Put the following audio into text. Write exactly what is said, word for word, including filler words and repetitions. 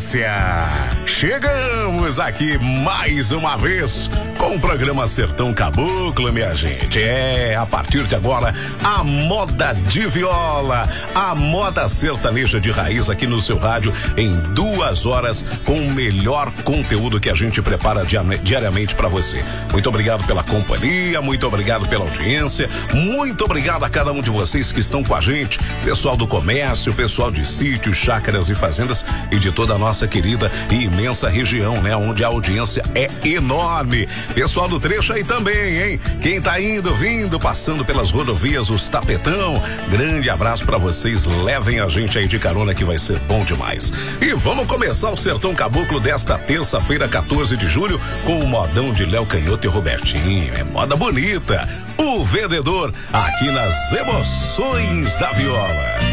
audiência. Chegamos aqui mais uma vez com o programa Sertão Caboclo, minha gente. É, a partir de agora, a moda de viola, a moda sertaneja de raiz aqui no seu rádio em duas horas com o melhor conteúdo que a gente prepara diariamente para você. Muito obrigado pela companhia, muito obrigado pela audiência, muito obrigado a cada um de vocês que estão com a gente, pessoal do comércio, pessoal de sítios, chácaras e fazendas e de toda a nossa querida e imensa região, né? Onde a audiência é enorme. Pessoal do trecho aí também, hein? Quem tá indo, vindo, passando pelas rodovias, os tapetão, grande abraço pra vocês, levem a gente aí de carona que vai ser bom demais. E vamos começar o Sertão Caboclo desta terça-feira, quatorze de julho, com o modão de Léo Canhoto e Robertinho. É moda bonita. O vendedor aqui nas emoções da viola.